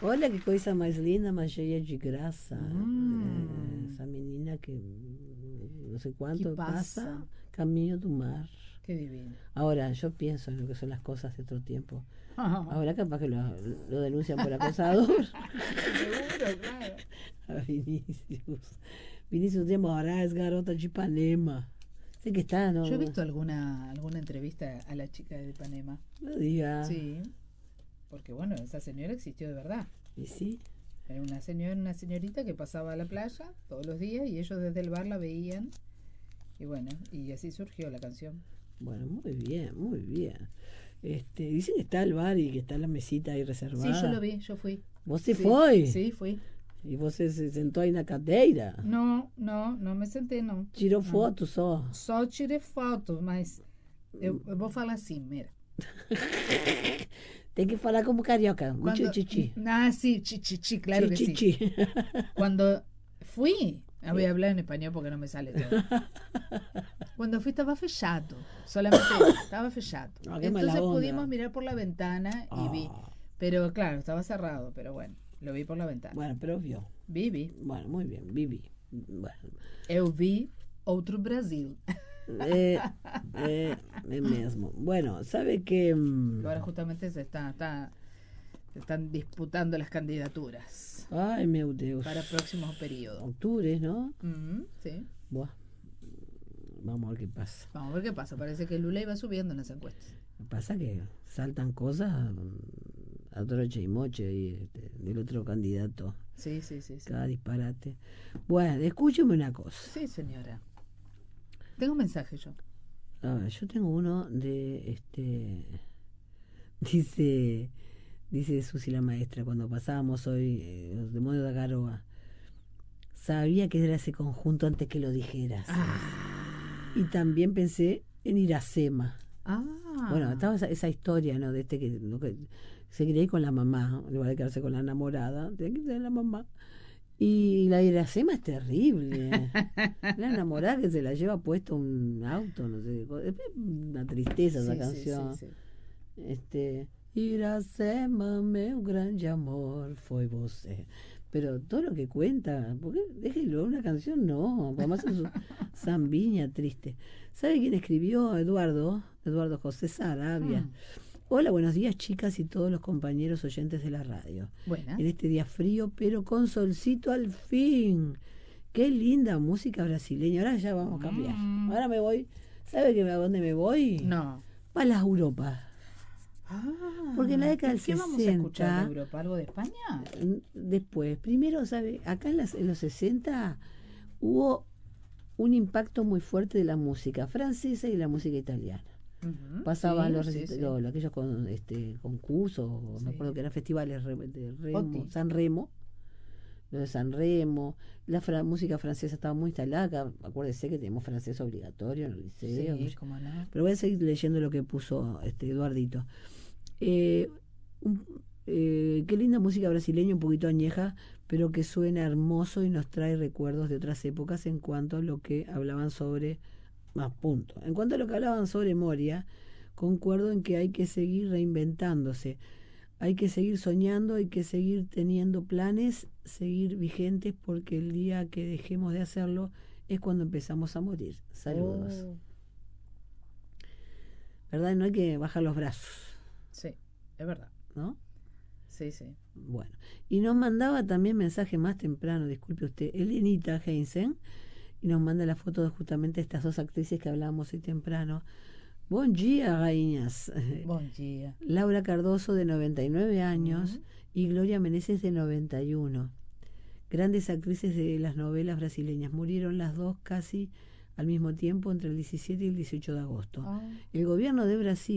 Olha que coisa mais linda, mais cheia de graça. Essa menina que no sé cuánto pasa camino do mar. Qué divino. Ahora, yo pienso en lo que son las cosas de otro tiempo. Ahora capaz que lo denuncian por acosador. Seguro, claro. A Vinícius. Vinícius de Moraes, garota de Ipanema. Sé que está, ¿no? Yo he visto alguna entrevista a la chica de Ipanema. No diga. Sí, porque bueno, esa señora existió de verdad. ¿Y sí? Era una señorita que pasaba a la playa todos los días y ellos desde el bar la veían. Y bueno, y así surgió la canción. Bueno, muy bien, muy bien. Dicen que está el bar y que está la mesita ahí reservada. Sí, yo lo vi, yo fui. ¿Vos se Sí, foi? Sí, fui. E você se sentou aí na cadeira? Não me sentei, não. Tirou Não. foto só? Só tirei foto, mas eu vou falar assim, mira. Tem que falar como carioca, um chichichi. Ah, sí, chichichi, claro que sí. Cuando fui, voy a hablar en español porque no me sale todo. Cuando fui estaba fechado, solamente estaba fechado. Entonces pudimos mirar por la ventana y vi. Pero claro, estaba cerrado, pero bueno, lo vi por la ventana. Bueno, pero vio. Vi. Bueno, muy bien, vi. Bueno. Eu vi outro Brasil. Mesmo. Bueno, sabe que ahora justamente se están disputando las candidaturas. Ay, meu Deus. Para próximos periodos. Octubre, ¿no? Sí. Buah. Vamos a ver qué pasa. Vamos a ver qué pasa. Parece que Lula iba subiendo en las encuestas. Pasa que saltan cosas a troche y moche y del otro candidato. Sí. Cada disparate. Bueno, escúcheme una cosa. Sí, señora. Tengo un mensaje yo. A ver, yo tengo uno de dice Susi la maestra cuando pasábamos hoy Los demonios de Garoa. Sabía que era ese conjunto antes que lo dijeras. Y también pensé en Iracema. Bueno, estaba esa historia, ¿no? De que se quería ir con la mamá, en lugar de quedarse con la enamorada, tenía que irse con la mamá. Y la Iracema es terrible. La enamorada que se la lleva puesto un auto, no sé. Es una tristeza esa canción. Sí. Iracema, meu grande amor, foi você. Pero todo lo que cuenta, ¿por qué? Déjelo, una canción no, además es zambiña triste. ¿Sabe quién escribió? Eduardo José Sarabia. Hola, buenos días chicas y todos los compañeros oyentes de la radio. Buenas. En este día frío, pero con solcito al fin. Qué linda música brasileña. Ahora ya vamos a cambiar. Ahora me voy. ¿Sabe a dónde me voy? No. Para las Europas. Porque en la década del 60... ¿Qué vamos a escuchar de Europa? ¿Algo de España? Después. Primero, ¿sabe? Acá en los 60 hubo un impacto muy fuerte de la música francesa y la música italiana. Pasaban aquellos concursos, sí. Me acuerdo que eran festivales de Remo, San Remo, lo de San Remo, la música francesa estaba muy instalada. Acuérdese que tenemos francés obligatorio en el liceo. Sí, cómo no. Pero voy a seguir leyendo lo que puso Eduardito. Qué linda música brasileña, un poquito añeja, pero que suena hermoso y nos trae recuerdos de otras épocas en cuanto a lo que hablaban sobre... Más punto. En cuanto a lo que hablaban sobre Moria, concuerdo en que hay que seguir reinventándose, hay que seguir soñando, hay que seguir teniendo planes, seguir vigentes, porque el día que dejemos de hacerlo es cuando empezamos a morir. Saludos. ¿Verdad? No hay que bajar los brazos. Sí, es verdad. ¿No? Sí. Bueno, y nos mandaba también mensaje más temprano, disculpe usted, Elenita Heinsen, y nos manda la foto de justamente estas dos actrices que hablábamos hoy temprano. Buen día, raíñas. Buen día. Laura Cardoso, de 99 años, y Gloria Meneses, de 91. Grandes actrices de las novelas brasileñas. Murieron las dos casi al mismo tiempo, entre el 17 y el 18 de agosto. El gobierno de Brasil